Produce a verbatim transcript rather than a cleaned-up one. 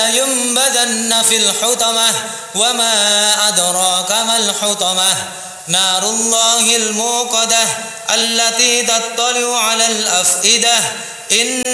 ينبذن في الحطمة وما أدراك ما الحطمة نار الله الموقدة التي تطلع على الأفئدة إن